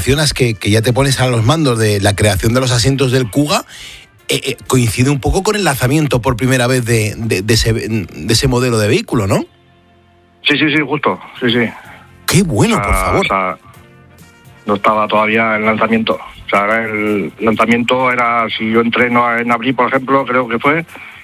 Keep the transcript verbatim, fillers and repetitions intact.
mencionas que, que ya te pones a los mandos de la creación de los asientos del Kuga, eh, eh, coincide un poco con el lanzamiento por primera vez de, de, de, ese, de ese modelo de vehículo, ¿no? Sí, sí, sí, justo, sí, sí. ¡Qué bueno, o sea, por favor! O sea, no estaba todavía el lanzamiento. O sea, el lanzamiento era, si yo entré no, en abril, por ejemplo, creo que fue,